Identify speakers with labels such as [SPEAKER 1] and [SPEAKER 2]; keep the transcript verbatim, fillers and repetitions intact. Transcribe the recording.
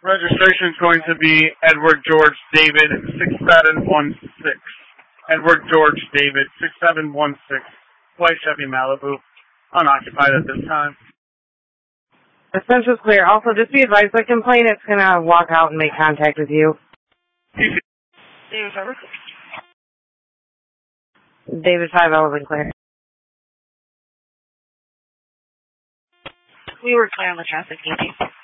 [SPEAKER 1] Registration is going to be Edward George David six seven one six. Edward George David six seven one six. White Chevy Malibu. Unoccupied at this time.
[SPEAKER 2] Essential's clear. Also, just be advised, the complainant's going to walk out and make contact with you.
[SPEAKER 3] David Trevor.
[SPEAKER 2] David five Eleven clear.
[SPEAKER 3] We were clear on the traffic, thank you.